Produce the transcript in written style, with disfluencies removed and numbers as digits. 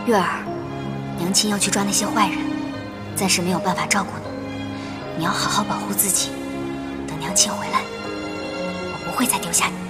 月儿，娘亲要去抓那些坏人，暂时没有办法照顾你，你要好好保护自己。等娘亲回来，我不会再丢下你。